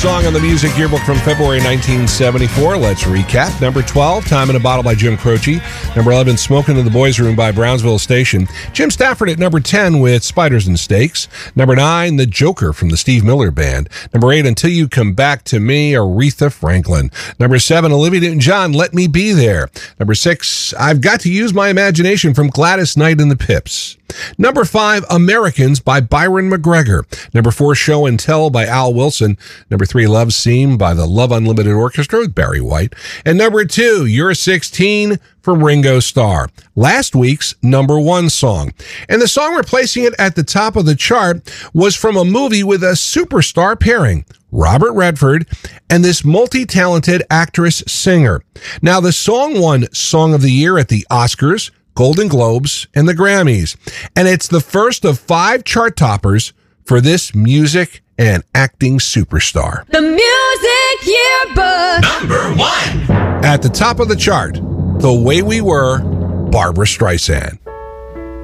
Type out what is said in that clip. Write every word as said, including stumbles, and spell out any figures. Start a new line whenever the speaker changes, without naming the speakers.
song on the Music Yearbook from February nineteen seventy-four. Let's recap. Number twelve, Time in a Bottle by Jim Croce. Number eleven, Smokin' in the Boys' Room by Brownsville Station. Jim Stafford at number ten with Spiders and Steaks. Number nine, The Joker from the Steve Miller Band. Number eight, Until You Come Back to Me, Aretha Franklin. Number seven, Olivia Newton-John, Let Me Be There. Number six, I've Got to Use My Imagination from Gladys Knight and the Pips. Number five, Americans by Byron McGregor. Number four, Show and Tell by Al Wilson. Number three, Love Seam by the Love Unlimited Orchestra with Barry White. And number two, You're sixteen from Ringo Starr. Last week's number one song. And the song replacing it at the top of the chart was from a movie with a superstar pairing, Robert Redford and this multi-talented actress-singer. Now, the song won Song of the Year at the Oscars, Golden Globes, and the Grammys. And it's the first of five chart toppers for this music and acting superstar.
The Music Yearbook.
Number one.
At the top of the chart, The Way We Were, Barbra Streisand.